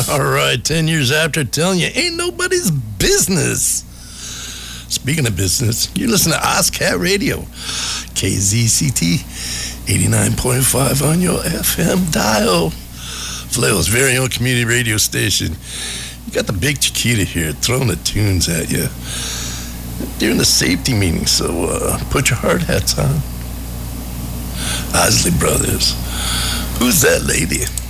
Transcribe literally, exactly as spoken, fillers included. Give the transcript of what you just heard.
All right, ten years after, telling you, ain't nobody's business. Speaking of business, you listen to OzCat Radio, K Z C T, eighty-nine point five on your F M dial. Vallejo's very own community radio station. You got the big Chiquita here throwing the tunes at you. During the safety meeting, so uh, put your hard hats on. Osley Brothers. Who's that lady?